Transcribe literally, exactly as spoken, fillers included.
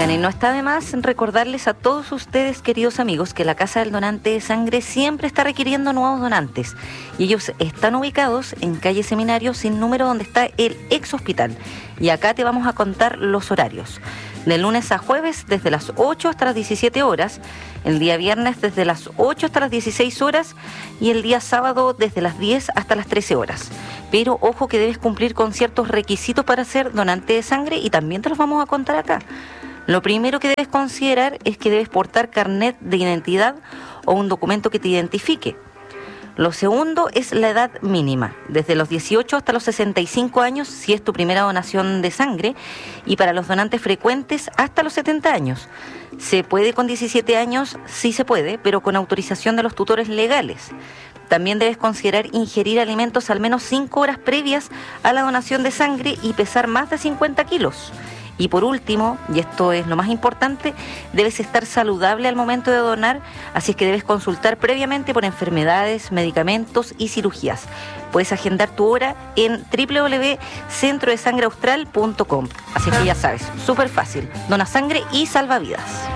Bueno, y no está de más recordarles a todos ustedes, queridos amigos, que la Casa del Donante de Sangre siempre está requiriendo nuevos donantes. Y ellos están ubicados en calle Seminario sin número, donde está el ex hospital. Y acá te vamos a contar los horarios. De lunes a jueves desde las ocho hasta las diecisiete horas, el día viernes desde las ocho hasta las dieciséis horas y el día sábado desde las diez hasta las trece horas. Pero ojo que debes cumplir con ciertos requisitos para ser donante de sangre y también te los vamos a contar acá. Lo primero que debes considerar es que debes portar carnet de identidad o un documento que te identifique. Lo segundo es la edad mínima, desde los dieciocho hasta los sesenta y cinco años si es tu primera donación de sangre, y para los donantes frecuentes hasta los setenta años. Se puede con diecisiete años, sí se puede, pero con autorización de los tutores legales. También debes considerar ingerir alimentos al menos cinco horas previas a la donación de sangre y pesar más de cincuenta kilos. Y por último, y esto es lo más importante, debes estar saludable al momento de donar, así es que debes consultar previamente por enfermedades, medicamentos y cirugías. Puedes agendar tu hora en doble u doble u doble u punto centro de sangre austral punto com. Así que ya sabes, súper fácil, dona sangre y salva vidas.